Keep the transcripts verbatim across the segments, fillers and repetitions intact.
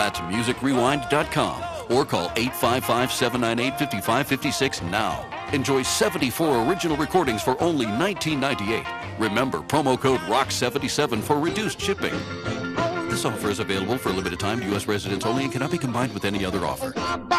That's music rewind dot com or call eight five five, seven nine eight, five five five six now. Enjoy seventy-four original recordings for only nineteen ninety-eight. Remember, promo code R O C seventy-seven for reduced shipping. This offer is available for a limited time to U S residents only and cannot be combined with any other offer.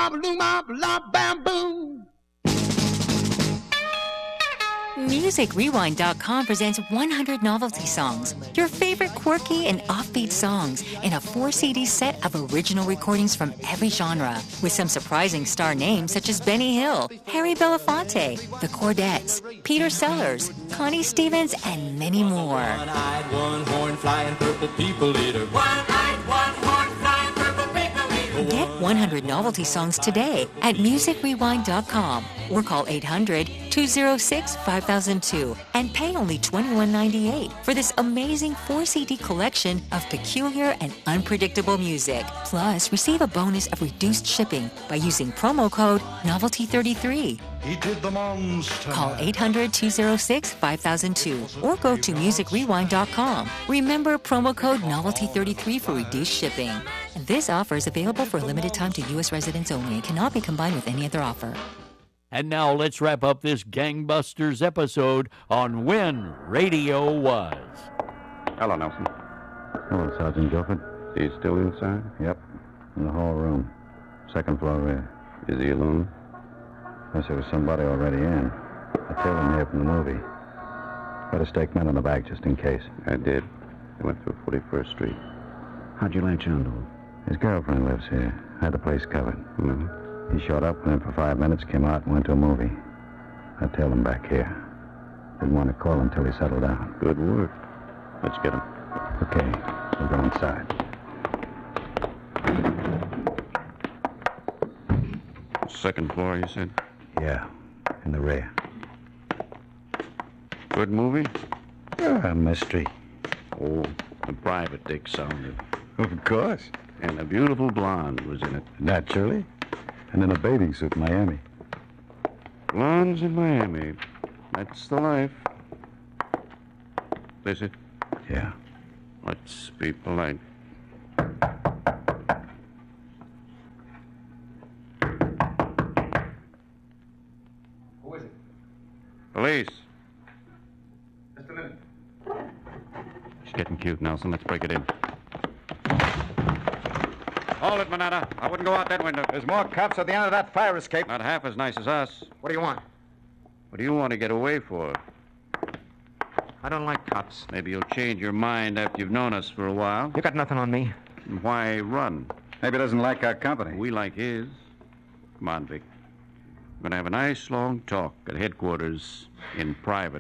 music rewind dot com presents one hundred novelty songs, your favorite quirky and offbeat songs in a four C D set of original recordings from every genre, with some surprising star names such as Benny Hill, Harry Belafonte, The Chordettes, Peter Sellers, Connie Stevens, and many more. One-eyed, one-horn, flying purple people eater. One-eyed, one-horn, flying purple people eater. Get one hundred novelty songs today at music rewind dot com or call eight hundred, two oh six, five thousand two and pay only twenty-one ninety-eight for this amazing four C D collection of peculiar and unpredictable music. Plus, receive a bonus of reduced shipping by using promo code novelty thirty-three. He did the monster. Call eight hundred, two oh six, five thousand two or go to music rewind dot com. Remember promo code novelty thirty-three for reduced shipping. This offer is available for a limited time to U S residents only and cannot be combined with any other offer. And now let's wrap up this Gangbusters episode on When Radio Was. Hello, Nelson. Hello, Sergeant Guilford. He's still inside? Yep, in the hall room. Second floor rear. Is he alone? Unless there was somebody already in. I tailed him here from the movie. Got a stake men on the back just in case. I did. I went through forty-first Street. How'd you latch onto him? His girlfriend lives here. Had the place covered. Mm-hmm. He showed up, went in for five minutes, came out, and went to a movie. I tailed him back here. Didn't want to call until he settled down. Good work. Let's get him. Okay, we'll go inside. Second floor, you said? Yeah, in the rear. Good movie? A mystery. Oh, the private dick sounded. Of course. And a beautiful blonde was in it. Naturally. And in a bathing suit in Miami. Blondes in Miami. That's the life. Is it? Yeah. Let's be polite. Who is it? Police. Just a minute. She's getting cute, Nelson. Let's break it in. Hold it, Manetta. I wouldn't go out that window. There's more cops at the end of that fire escape. Not half as nice as us. What do you want? What do you want to get away for? I don't like cops. Maybe you'll change your mind after you've known us for a while. You got nothing on me. And why run? Maybe he doesn't like our company. We like his. Come on, Vic. We're going to have a nice long talk at headquarters in private.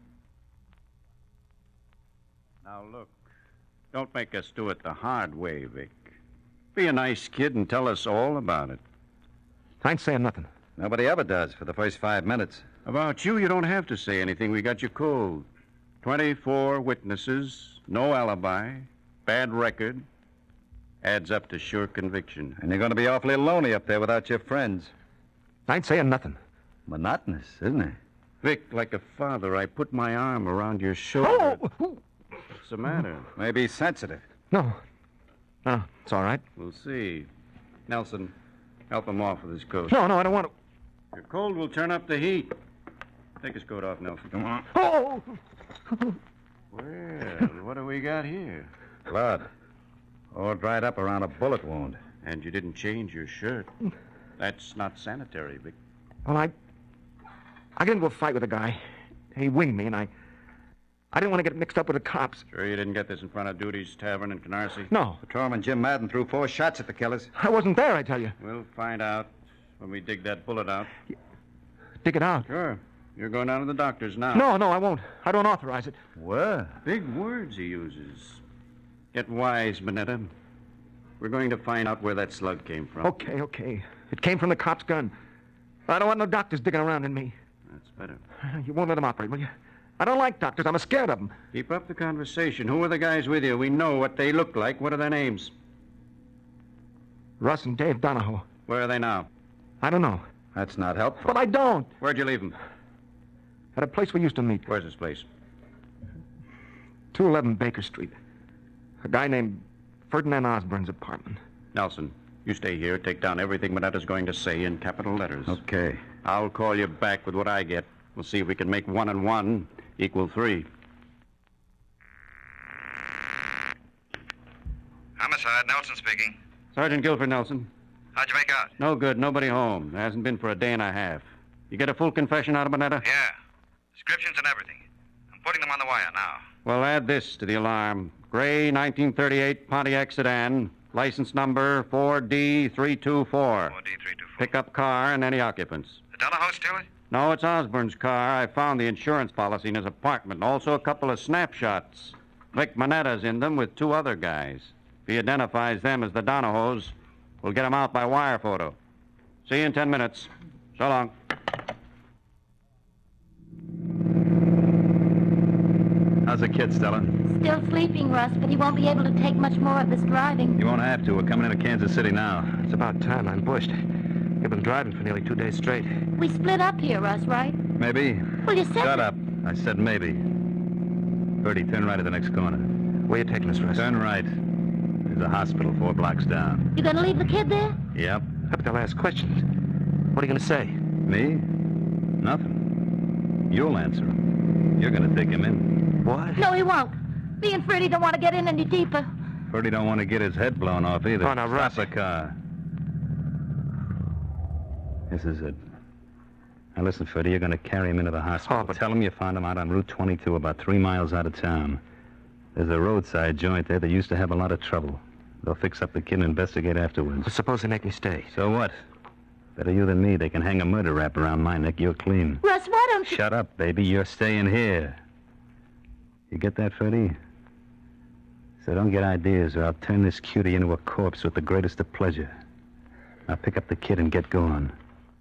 Now, look. Don't make us do it the hard way, Vic. Be a nice kid and tell us all about it. I ain't saying nothing. Nobody ever does for the first five minutes. About you, you don't have to say anything. We got you cold. twenty-four witnesses, no alibi, bad record. Adds up to sure conviction. And you're going to be awfully lonely up there without your friends. I ain't saying nothing. Monotonous, isn't it? Vic, like a father, I put my arm around your shoulder. Oh! What's the matter? Maybe he's sensitive. No. No, it's all right. We'll see. Nelson, help him off with his coat. No, no, I don't want to. If you're cold, we'll turn up the heat. Take his coat off, Nelson. Come on. Oh! Well, what do we got here? Blood. All dried up around a bullet wound. And you didn't change your shirt. That's not sanitary, Vic. Well, I... I got into a fight with a guy. He winged me, and I... I didn't want to get mixed up with the cops. Sure you didn't get this in front of Duty's Tavern in Canarsie? No. Patrolman Jim Madden threw four shots at the killers. I wasn't there, I tell you. We'll find out when we dig that bullet out. Dig it out? Sure. You're going down to the doctor's now. No, no, I won't. I don't authorize it. What? Big words he uses. Get wise, Bonetta. We're going to find out where that slug came from. Okay, okay. It came from the cop's gun. I don't want no doctors digging around in me. That's better. You won't let them operate, will you? I don't like doctors. I'm scared of them. Keep up the conversation. Who are the guys with you? We know what they look like. What are their names? Russ and Dave Donahoe. Where are they now? I don't know. That's not helpful. But I don't. Where'd you leave them? At a place we used to meet. Where's this place? two eleven Baker Street. A guy named Ferdinand Osborne's apartment. Nelson, you stay here. Take down everything Monetta's going to say in capital letters. Okay. I'll call you back with what I get. We'll see if we can make one and one equal three. Homicide, Nelson speaking. Sergeant Guilford, Nelson. How'd you make out? No good. Nobody home. There hasn't been for a day and a half. You get a full confession out of Monetta? Yeah. Descriptions and everything. I'm putting them on the wire now. Well, add this to the alarm. Gray nineteen thirty-eight Pontiac sedan. License number four D three two four. four D three two four. Pickup car and any occupants. The Donahoe steal it? No, it's Osborne's car. I found the insurance policy in his apartment. Also a couple of snapshots. Vic Monetta's in them with two other guys. If he identifies them as the Donahoes, we'll get them out by wire photo. See you in ten minutes. So long. How's the kid, Stella? Still sleeping, Russ, but he won't be able to take much more of this driving. You won't have to. We're coming into Kansas City now. It's about time. I'm bushed. You've been driving for nearly two days straight. We split up here, Russ, right? Maybe. Well, you said... Shut up. I said maybe. Bertie, turn right at the next corner. Where you taking us, Russ? Turn right. There's a hospital four blocks down. You gonna leave the kid there? Yep. Up they'll ask questions. What are you gonna say? Me? Nothing. You'll answer him. You're gonna take him in. What? No, he won't. Me and Freddie don't want to get in any deeper. Bertie don't want to get his head blown off either. Oh, now, Russ. Stop the car. This is it. Now, listen, Freddie, you're going to carry him into the hospital. Oh, but... Tell him you found him out on Route twenty-two, about three miles out of town. There's a roadside joint there that used to have a lot of trouble. They'll fix up the kid and investigate afterwards. Well, suppose they make me stay. So what? Better you than me. They can hang a murder rap around my neck. You're clean. Russ, why don't you... Shut up, baby. You're staying here. You get that, Freddie? So don't get ideas, or I'll turn this cutie into a corpse with the greatest of pleasure. Now pick up the kid and get going.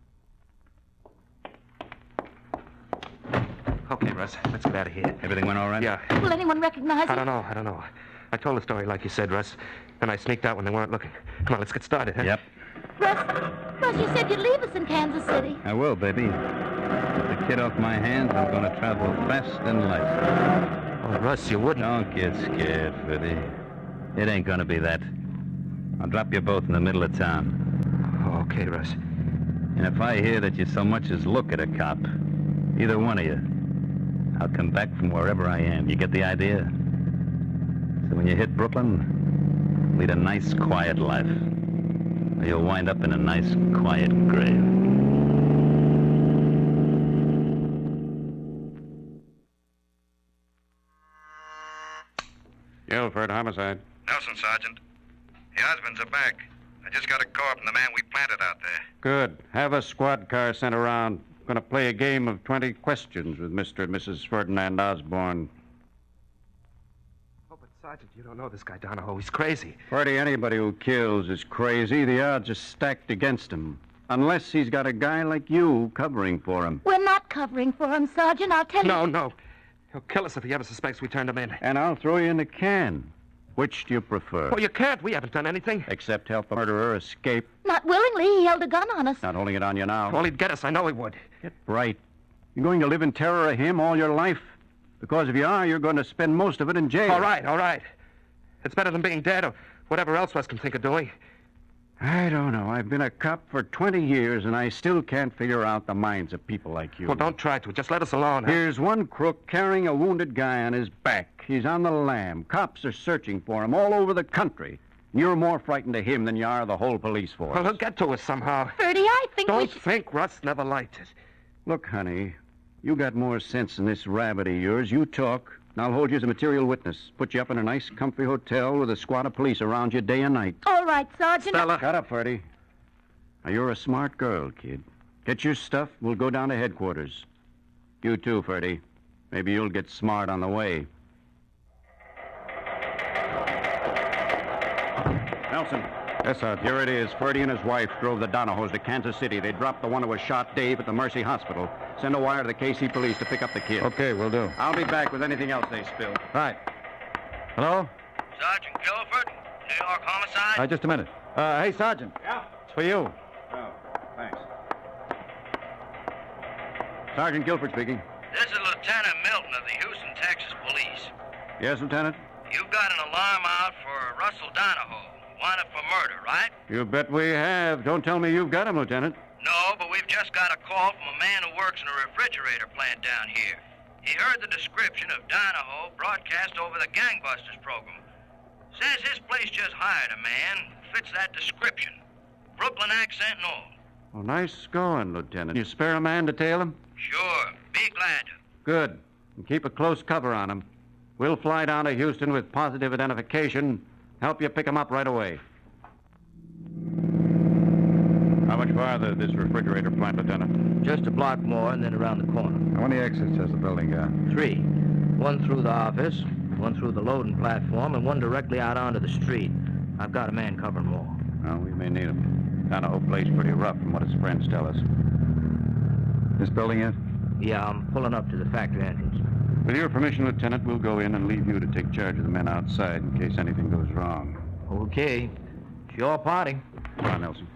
Okay, Russ, let's get out of here. Everything went all right? Yeah. Will anyone recognize I him? don't know, I don't know. I told the story like you said, Russ. Then I sneaked out when they weren't looking. Come on, let's get started, huh? Yep. Russ, Russ, you said you'd leave us in Kansas City. I will, baby. With the kid off my hands, I'm going to travel fast in life. Oh, Russ, you wouldn't. Don't get scared, Freddie. It ain't going to be that. I'll drop you both in the middle of town. Oh, okay, Russ. And if I hear that you so much as look at a cop, either one of you, I'll come back from wherever I am. You get the idea? So when you hit Brooklyn, lead a nice, quiet life. Or you'll wind up in a nice, quiet grave. Guilford, homicide. Nelson, Sergeant. The husbands are back. I just got a call from the man we planted out there. Good. Have a squad car sent around. Going to play a game of twenty questions with Mister and Missus Ferdinand Osborne. Oh, but Sergeant, you don't know this guy Donahoe. He's crazy. Freddie, anybody who kills is crazy. The odds are stacked against him. Unless he's got a guy like you covering for him. We're not covering for him, Sergeant. I'll tell No, you... no. He'll kill us if he ever suspects we turned him in. And I'll throw you in the can. Which do you prefer? Oh, you can't. We haven't done anything. Except help a murderer escape. Not willingly. He held a gun on us. Not holding it on you now. Well, he'd get us. I know he would. Get bright. You're going to live in terror of him all your life? Because if you are, you're going to spend most of it in jail. All right, all right. It's better than being dead or whatever else Russ can think of doing. I don't know. I've been a cop for twenty years, and I still can't figure out the minds of people like you. Well, don't try to. Just let us alone, huh? Here's one crook carrying a wounded guy on his back. He's on the lam. Cops are searching for him all over the country. You're more frightened of him than you are of the whole police force. Well, he'll get to us somehow. Ferdy, I think Don't we should... think Russ never liked it. Look, honey, you got more sense than this rabbit of yours. You talk, and I'll hold you as a material witness. Put you up in a nice, comfy hotel with a squad of police around you day and night. All right, Sergeant. Stella. Shut up, Ferdy. Now, you're a smart girl, kid. Get your stuff. We'll go down to headquarters. You too, Ferdy. Maybe you'll get smart on the way. Nelson. Yes, sir. Here it is. Ferdy and his wife drove the Donahoes to Kansas City. They dropped the one who was shot, Dave, at the Mercy Hospital. Send a wire to the K C police to pick up the kid. Okay, we'll do. I'll be back with anything else they spill. Right. Hello? Sergeant Guilford, New York Homicide? Uh, just a minute. Uh, hey, Sergeant. Yeah? It's for you. Oh, thanks. Sergeant Guilford speaking. This is Lieutenant Milton of the Houston, Texas Police. Yes, Lieutenant? You've got an alarm out for Russell Donahoe. Wanted for murder, right? You bet we have. Don't tell me you've got him, Lieutenant. No, but we've just got a call from a man who works in a refrigerator plant down here. He heard the description of Donahoe broadcast over the Gangbusters program. Says his place just hired a man who fits that description. Brooklyn accent and all. Oh, nice going, Lieutenant. You spare a man to tail him? Sure. Be glad to. Good. And keep a close cover on him. We'll fly down to Houston with positive identification. Help you pick him up right away. How much farther this refrigerator plant, Lieutenant? Just a block more and then around the corner. How many exits has the building got? Three. One through the office, one through the loading platform, and one directly out onto the street. I've got a man covering more. Well, we may need him. Donahoe plays pretty rough from what his friends tell us. This building yet? Yeah, I'm pulling up to the factory entrance. With your permission, Lieutenant, we'll go in and leave you to take charge of the men outside in case anything goes wrong. Okay. It's your party. Come on, Nelson.